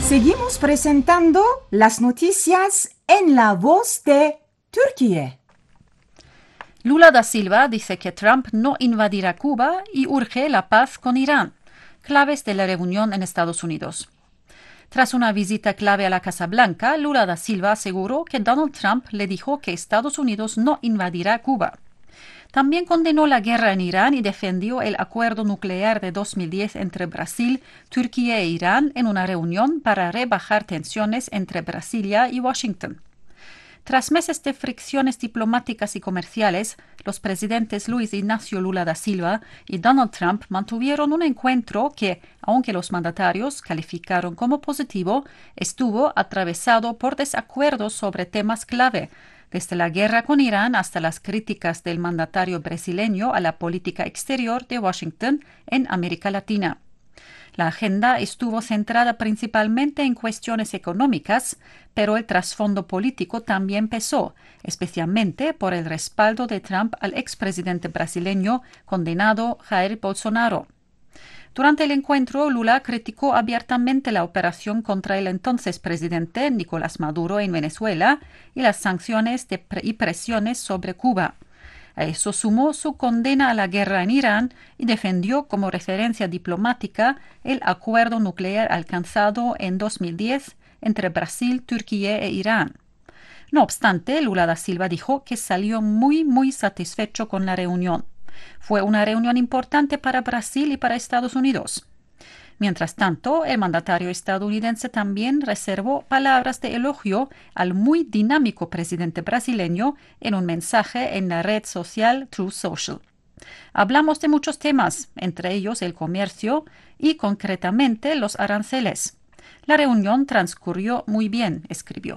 Seguimos presentando las noticias en la voz de Turquía. Lula da Silva dice que Trump no invadirá Cuba y urge la paz con Irán. Claves de la reunión en Estados Unidos. Tras una visita clave a la Casa Blanca, Lula da Silva aseguró que Donald Trump le dijo que Estados Unidos no invadirá Cuba. También condenó la guerra en Irán y defendió el acuerdo nuclear de 2010 entre Brasil, Turquía e Irán en una reunión para rebajar tensiones entre Brasilia y Washington. Tras meses de fricciones diplomáticas y comerciales, los presidentes Luis Ignacio Lula da Silva y Donald Trump mantuvieron un encuentro que, aunque los mandatarios calificaron como positivo, estuvo atravesado por desacuerdos sobre temas clave, desde la guerra con Irán hasta las críticas del mandatario brasileño a la política exterior de Washington en América Latina. La agenda estuvo centrada principalmente en cuestiones económicas, pero el trasfondo político también pesó, especialmente por el respaldo de Trump al expresidente brasileño condenado Jair Bolsonaro. Durante el encuentro, Lula criticó abiertamente la operación contra el entonces presidente Nicolás Maduro en Venezuela y las sanciones y presiones sobre Cuba. A eso sumó su condena a la guerra en Irán y defendió como referencia diplomática el acuerdo nuclear alcanzado en 2010 entre Brasil, Turquía e Irán. No obstante, Lula da Silva dijo que salió muy satisfecho con la reunión. Fue una reunión importante para Brasil y para Estados Unidos. Mientras tanto, el mandatario estadounidense también reservó palabras de elogio al muy dinámico presidente brasileño en un mensaje en la red social Truth Social. Hablamos de muchos temas, entre ellos el comercio y concretamente los aranceles. La reunión transcurrió muy bien, escribió.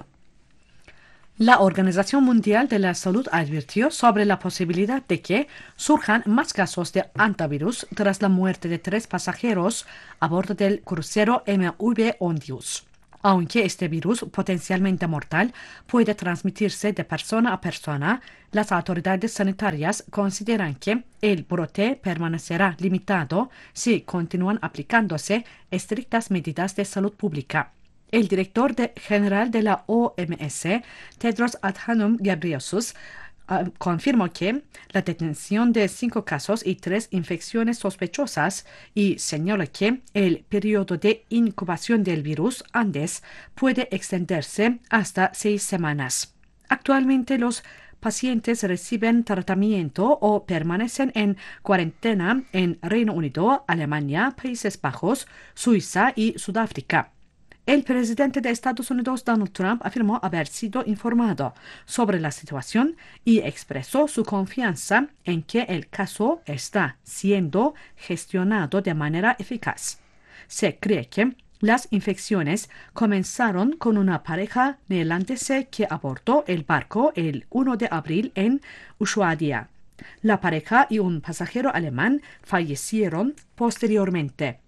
La Organización Mundial de la Salud advirtió sobre la posibilidad de que surjan más casos de hantavirus tras la muerte de 3 pasajeros a bordo del crucero MV Ondius. Aunque este virus, potencialmente mortal, puede transmitirse de persona a persona, las autoridades sanitarias consideran que el brote permanecerá limitado si continúan aplicándose estrictas medidas de salud pública. El director general de la OMS, Tedros Adhanom Ghebreyesus, confirmó que la detención de 5 casos y 3 infecciones sospechosas y señala que el periodo de incubación del virus Andes puede extenderse hasta 6 semanas. Actualmente los pacientes reciben tratamiento o permanecen en cuarentena en Reino Unido, Alemania, Países Bajos, Suiza y Sudáfrica. El presidente de Estados Unidos, Donald Trump, afirmó haber sido informado sobre la situación y expresó su confianza en que el caso está siendo gestionado de manera eficaz. Se cree que las infecciones comenzaron con una pareja neerlandesa que abordó el barco el 1 de abril en Ushuaia. La pareja y un pasajero alemán fallecieron posteriormente.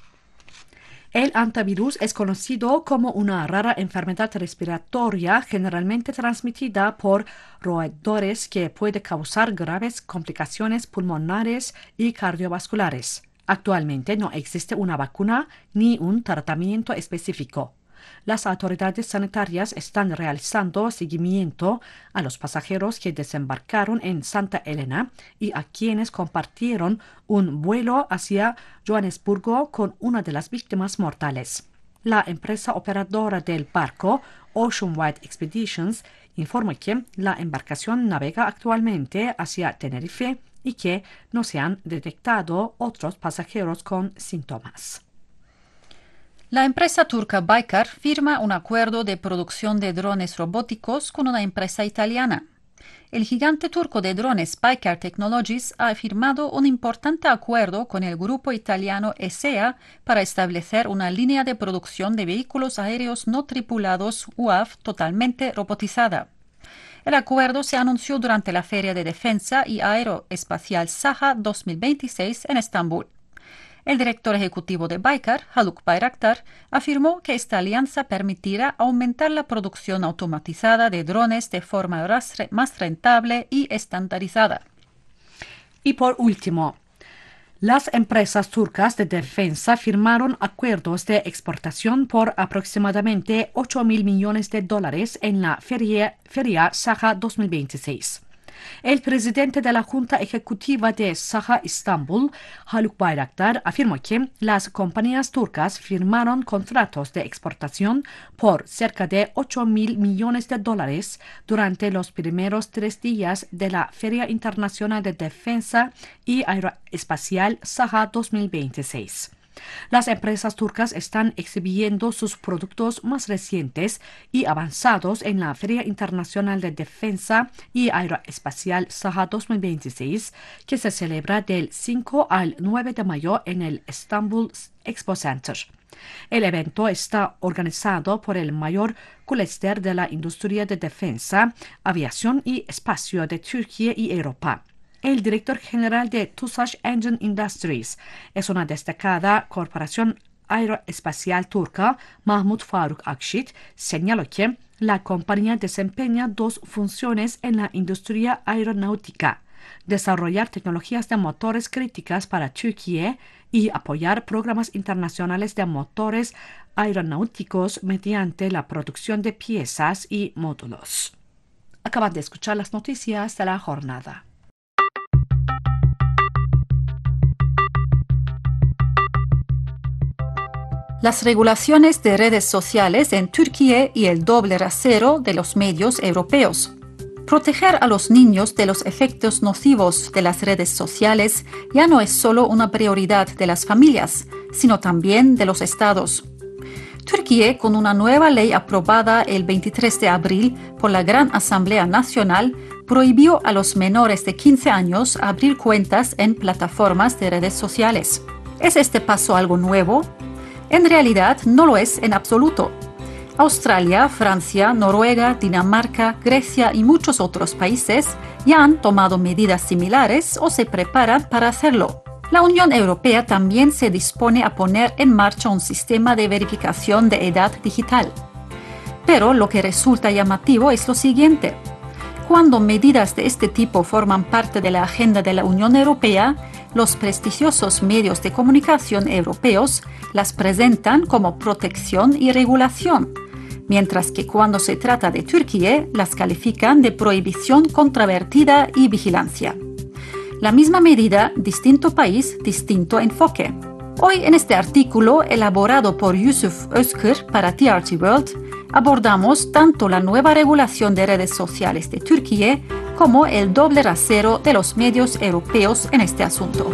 El hantavirus es conocido como una rara enfermedad respiratoria generalmente transmitida por roedores que puede causar graves complicaciones pulmonares y cardiovasculares. Actualmente no existe una vacuna ni un tratamiento específico. Las autoridades sanitarias están realizando seguimiento a los pasajeros que desembarcaron en Santa Elena y a quienes compartieron un vuelo hacia Johannesburgo con una de las víctimas mortales. La empresa operadora del barco, Ocean Wide Expeditions, informa que la embarcación navega actualmente hacia Tenerife y que no se han detectado otros pasajeros con síntomas. La empresa turca Baykar firma un acuerdo de producción de drones robóticos con una empresa italiana. El gigante turco de drones Baykar Technologies ha firmado un importante acuerdo con el grupo italiano ESEA para establecer una línea de producción de vehículos aéreos no tripulados UAV totalmente robotizada. El acuerdo se anunció durante la Feria de Defensa y Aeroespacial Saha 2026 en Estambul. El director ejecutivo de Baykar, Haluk Bayraktar, afirmó que esta alianza permitirá aumentar la producción automatizada de drones de forma más rentable y estandarizada. Y por último, Las empresas turcas de defensa firmaron acuerdos de exportación por aproximadamente 8.000 millones de dólares en la Feria Saha 2026. El presidente de la Junta Ejecutiva de Saha Istanbul, Haluk Bayraktar, afirmó que las compañías turcas firmaron contratos de exportación por cerca de 8.000 millones de dólares durante los primeros 3 días de la Feria Internacional de Defensa y Aeroespacial Saha 2026. Las empresas turcas están exhibiendo sus productos más recientes y avanzados en la Feria Internacional de Defensa y Aeroespacial Saha 2026, que se celebra del 5 al 9 de mayo en el Istanbul Expo Center. El evento está organizado por el mayor clúster de la industria de defensa, aviación y espacio de Turquía y Europa. El director general de TUSAŞ Engine Industries es una destacada corporación aeroespacial turca, Mahmut Faruk Akşit, señaló que la compañía desempeña 2 funciones en la industria aeronáutica: desarrollar tecnologías de motores críticas para Turquía y apoyar programas internacionales de motores aeronáuticos mediante la producción de piezas y módulos. Acaban de escuchar las noticias de la jornada. Las regulaciones de redes sociales en Turquía y el doble rasero de los medios europeos. Proteger a los niños de los efectos nocivos de las redes sociales ya no es solo una prioridad de las familias, sino también de los estados. Turquía, con una nueva ley aprobada el 23 de abril por la Gran Asamblea Nacional, prohibió a los menores de 15 años abrir cuentas en plataformas de redes sociales. ¿Es este paso algo nuevo? En realidad no lo es en absoluto. Australia, Francia, Noruega, Dinamarca, Grecia y muchos otros países ya han tomado medidas similares o se preparan para hacerlo. La Unión Europea también se dispone a poner en marcha un sistema de verificación de edad digital. Pero lo que resulta llamativo es lo siguiente. Cuando medidas de este tipo forman parte de la agenda de la Unión Europea, los prestigiosos medios de comunicación europeos las presentan como protección y regulación, mientras que cuando se trata de Turquía las califican de prohibición controvertida y vigilancia. La misma medida, distinto país, distinto enfoque. Hoy en este artículo elaborado por Yusuf Özkır para TRT World, abordamos tanto la nueva regulación de redes sociales de Turquía como el doble rasero de los medios europeos en este asunto.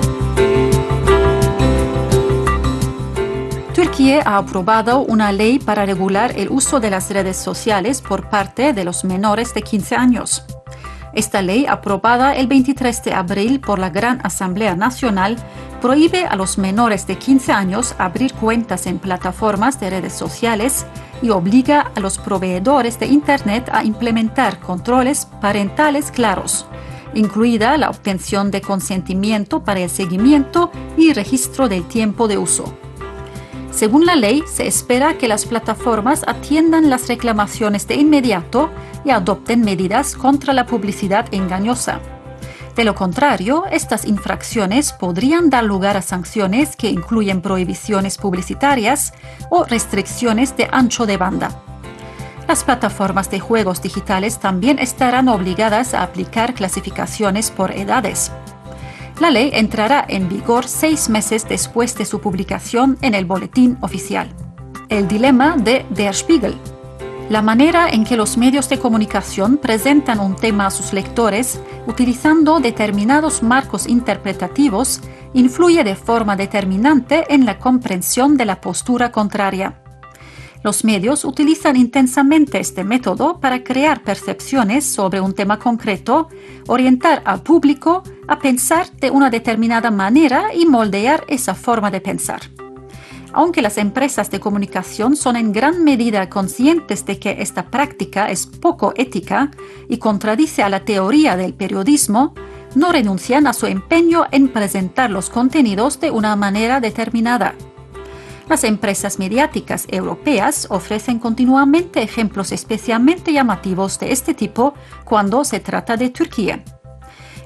Turquía ha aprobado una ley para regular el uso de las redes sociales por parte de los menores de 15 años. Esta ley, aprobada el 23 de abril por la Gran Asamblea Nacional, prohíbe a los menores de 15 años abrir cuentas en plataformas de redes sociales y obliga a los proveedores de Internet a implementar controles parentales claros, incluida la obtención de consentimiento para el seguimiento y registro del tiempo de uso. Según la ley, se espera que las plataformas atiendan las reclamaciones de inmediato y adopten medidas contra la publicidad engañosa. De lo contrario, estas infracciones podrían dar lugar a sanciones que incluyen prohibiciones publicitarias o restricciones de ancho de banda. Las plataformas de juegos digitales también estarán obligadas a aplicar clasificaciones por edades. La ley entrará en vigor 6 meses después de su publicación en el boletín oficial. El dilema de Der Spiegel. La manera en que los medios de comunicación presentan un tema a sus lectores utilizando determinados marcos interpretativos influye de forma determinante en la comprensión de la postura contraria. Los medios utilizan intensamente este método para crear percepciones sobre un tema concreto, orientar al público a pensar de una determinada manera y moldear esa forma de pensar. Aunque las empresas de comunicación son en gran medida conscientes de que esta práctica es poco ética y contradice a la teoría del periodismo, no renuncian a su empeño en presentar los contenidos de una manera determinada. Las empresas mediáticas europeas ofrecen continuamente ejemplos especialmente llamativos de este tipo cuando se trata de Turquía.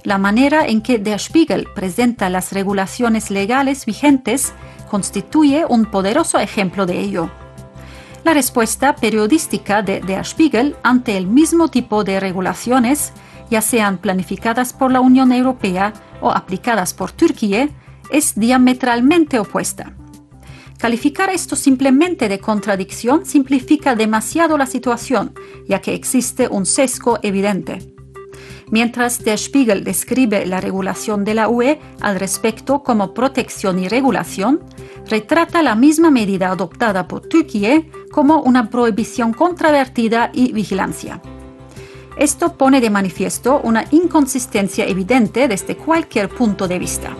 la manera en que Der Spiegel presenta las regulaciones legales vigentes constituye un poderoso ejemplo de ello. La respuesta periodística de Der Spiegel ante el mismo tipo de regulaciones, ya sean planificadas por la Unión Europea o aplicadas por Turquía, es diametralmente opuesta. Calificar esto simplemente de contradicción simplifica demasiado la situación, ya que existe un sesgo evidente. Mientras Der Spiegel describe la regulación de la UE al respecto como protección y regulación, retrata la misma medida adoptada por Turquía como una prohibición controvertida y vigilancia. Esto pone de manifiesto una inconsistencia evidente desde cualquier punto de vista.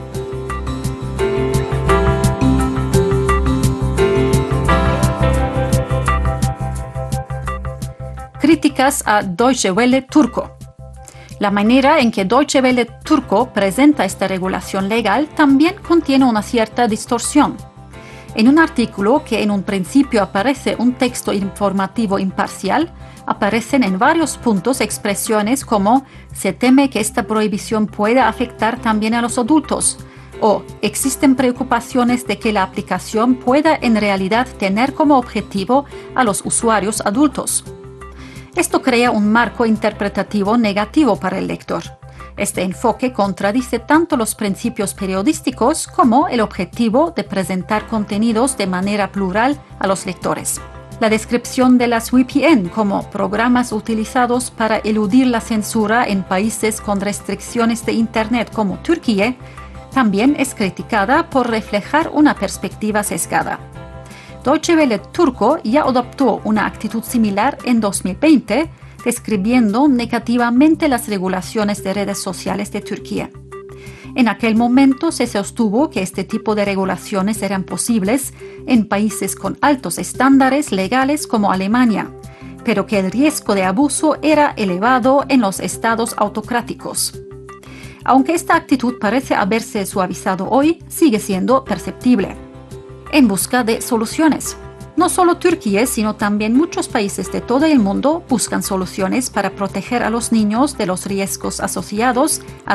Críticas a Deutsche Welle turco. La manera en que Deutsche Welle turco presenta esta regulación legal también contiene una cierta distorsión. En un artículo que en un principio aparece un texto informativo imparcial, aparecen en varios puntos expresiones como «se teme que esta prohibición pueda afectar también a los adultos» o «existen preocupaciones de que la aplicación pueda en realidad tener como objetivo a los usuarios adultos». Esto crea un marco interpretativo negativo para el lector. Este enfoque contradice tanto los principios periodísticos como el objetivo de presentar contenidos de manera plural a los lectores. La descripción de las VPN como programas utilizados para eludir la censura en países con restricciones de Internet como Turquía también es criticada por reflejar una perspectiva sesgada. Deutsche Welle turco ya adoptó una actitud similar en 2020, describiendo negativamente las regulaciones de redes sociales de Turquía. En aquel momento se sostuvo que este tipo de regulaciones eran posibles en países con altos estándares legales como Alemania, pero que el riesgo de abuso era elevado en los estados autocráticos. Aunque esta actitud parece haberse suavizado hoy, sigue siendo perceptible. En busca de soluciones. No solo Turquía, sino también muchos países de todo el mundo buscan soluciones para proteger a los niños de los riesgos asociados a